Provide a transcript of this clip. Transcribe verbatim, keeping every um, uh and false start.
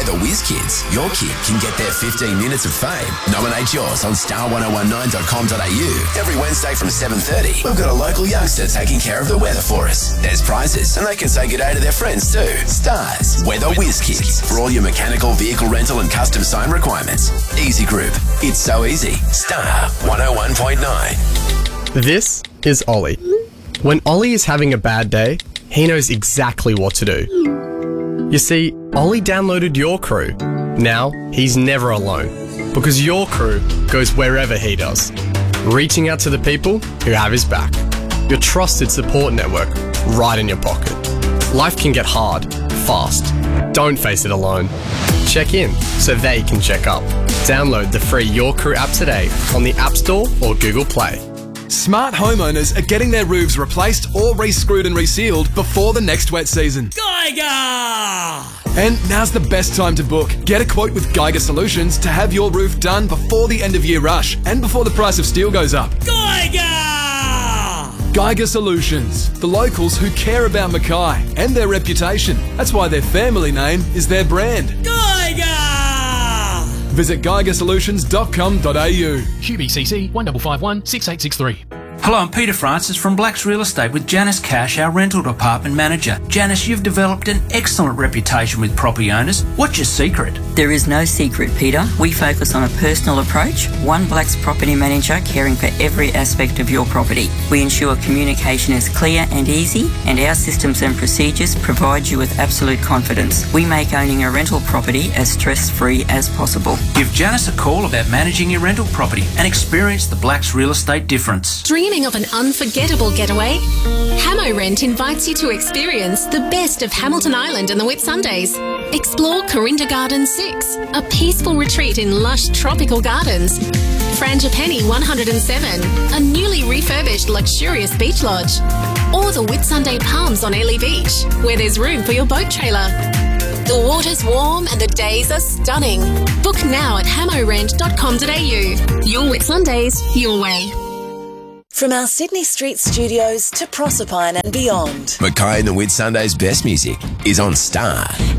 We're the Whiz Kids. Your kid can get their fifteen minutes of fame. Nominate yours on star ten nineteen dot com dot a u. Every Wednesday from seven thirty, we've got a local youngster taking care of the weather for us. There's prizes and they can say good day to their friends too. Stars. We're the Whiz Kids. For all your mechanical, vehicle rental and custom sign requirements. Easy Group. It's so easy. Star one oh one point nine. This is Ollie. When Ollie is having a bad day, he knows exactly what to do. You see, Ollie downloaded Your Crew. Now, he's never alone, because Your Crew goes wherever he does, reaching out to the people who have his back. Your trusted support network right in your pocket. Life can get hard, fast. Don't face it alone. Check in so they can check up. Download the free Your Crew app today on the App Store or Google Play. Smart homeowners are getting their roofs replaced or re-screwed and resealed before the next wet season. Geiger! And now's the best time to book. Get a quote with Geiger Solutions to have your roof done before the end of year rush and before the price of steel goes up. Geiger! Geiger Solutions, the locals who care about Mackay and their reputation. That's why their family name is their brand. Geiger! Visit geiger solutions dot com dot a u. Q B C C one five five one six eight six three. Hello, I'm Peter Francis from Blacks Real Estate with Janice Cash, our rental department manager. Janice, you've developed an excellent reputation with property owners. What's your secret? There is no secret, Peter. We focus on a personal approach, one Blacks property manager caring for every aspect of your property. We ensure communication is clear and easy, and our systems and procedures provide you with absolute confidence. We make owning a rental property as stress-free as possible. Give Janice a call about managing your rental property and experience the Blacks Real Estate difference. Dreaming of an unforgettable getaway? Hamo Rent invites you to experience the best of Hamilton Island and the Whitsundays. Explore Corinda Gardens six, a peaceful retreat in lush tropical gardens. Frangipani one oh seven, a newly refurbished luxurious beach lodge. Or the Whitsunday Palms on Airlie Beach, where there's room for your boat trailer. The water's warm and the days are stunning. Book now at hamo rent dot com dot a u. Your Whitsundays, your way. From our Sydney Street studios to Proserpine and beyond. Mackay and the Whitsundays' best music is on Star.